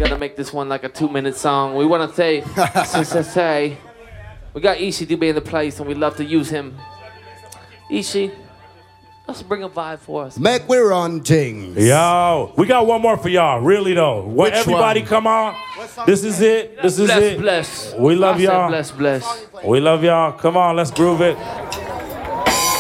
gotta make this one like a 2-minute song. We wanna say, say, we got Ishi DB in the place and we love to use him. Ishi, let's bring a vibe for us. Make we run things. Yo, we got one more for y'all, really though. Which everybody one? come on. This is it. This is Bless, it. bless. We love y'all. Bless, bless. We love y'all. Come on, let's groove it.